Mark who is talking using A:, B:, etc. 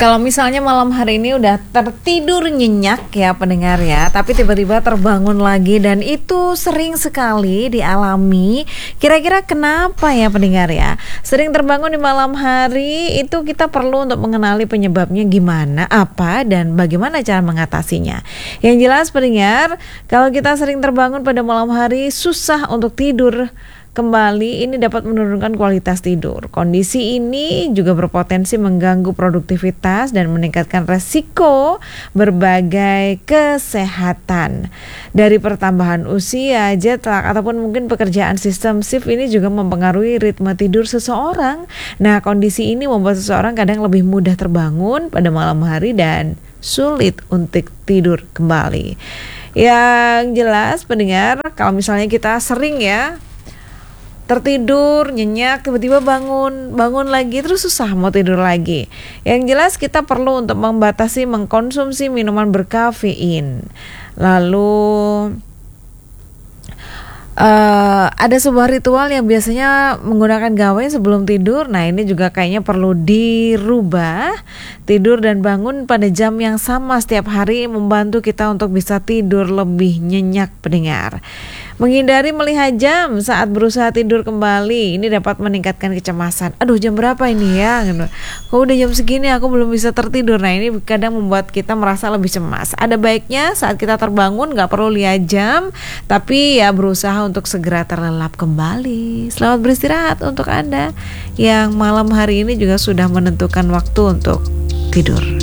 A: Kalau misalnya malam hari ini udah tertidur nyenyak ya pendengar ya, tapi tiba-tiba terbangun lagi dan itu sering sekali dialami. Kira-kira kenapa ya pendengar ya? Sering terbangun di malam hari itu kita perlu untuk mengenali penyebabnya gimana, apa dan bagaimana cara mengatasinya. Yang jelas pendengar, kalau kita sering terbangun pada malam hari susah untuk tidur kembali, ini dapat menurunkan kualitas tidur. Kondisi ini juga berpotensi mengganggu produktivitas dan meningkatkan resiko berbagai kesehatan. Dari pertambahan usia, jet lag, ataupun mungkin pekerjaan sistem shift ini juga mempengaruhi ritme tidur seseorang. Nah, kondisi ini membuat seseorang kadang lebih mudah terbangun pada malam hari dan sulit untuk tidur kembali. Yang jelas pendengar, kalau misalnya kita sering ya tertidur, nyenyak, tiba-tiba bangun lagi, terus susah mau tidur lagi. Yang jelas kita perlu untuk membatasi mengkonsumsi minuman berkafein. Lalu ada sebuah ritual yang biasanya menggunakan gawai sebelum tidur. Nah, ini juga kayaknya perlu dirubah. Tidur dan bangun pada jam yang sama setiap hari membantu kita untuk bisa tidur lebih nyenyak pendengar. Menghindari melihat jam saat berusaha tidur kembali, ini dapat meningkatkan kecemasan. Aduh, jam berapa ini ya? Kok udah jam segini aku belum bisa tertidur. Nah, ini kadang membuat kita merasa lebih cemas. Ada baiknya saat kita terbangun gak perlu lihat jam, tapi ya berusaha untuk segera terlelap kembali. Selamat beristirahat untuk Anda yang malam hari ini juga sudah menentukan waktu untuk tidur.